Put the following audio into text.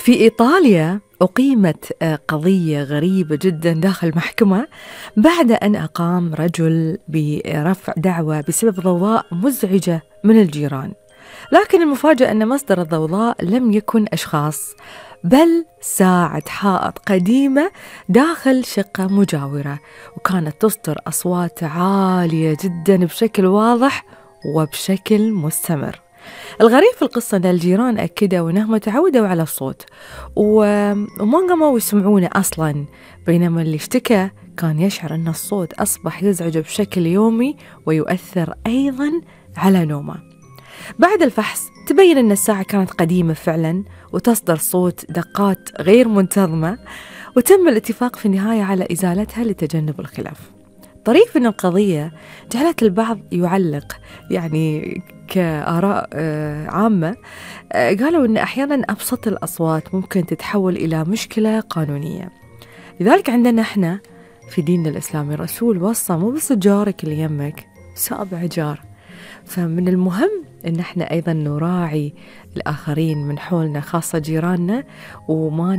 في إيطاليا أقيمت قضية غريبة جدا داخل محكمة بعد أن أقام رجل برفع دعوى بسبب ضوضاء مزعجة من الجيران. لكن المفاجأة أن مصدر الضوضاء لم يكن أشخاص، بل ساعة حائط قديمة داخل شقة مجاورة، وكانت تصدر أصوات عالية جدا بشكل واضح وبشكل مستمر. الغريب في القصة أن الجيران أكدوا أنهم تعودوا على الصوت وما قاموا يسمعونه أصلا، بينما اللي اشتكى كان يشعر أن الصوت أصبح يزعجه بشكل يومي ويؤثر أيضا على نومه. بعد الفحص تبين أن الساعة كانت قديمة فعلا وتصدر صوت دقات غير منتظمة، وتم الاتفاق في النهاية على إزالتها لتجنب الخلاف. طريف أن القضية جعلت البعض يعلق كآراء عامة، قالوا أن أحيانا أبسط الأصوات ممكن تتحول إلى مشكلة قانونية. لذلك عندنا إحنا في ديننا الإسلامي الرسول وصى مو بس جارك اللي يمك، سابع جار. فمن المهم أن احنا أيضا نراعي الآخرين من حولنا، خاصة جيراننا، وما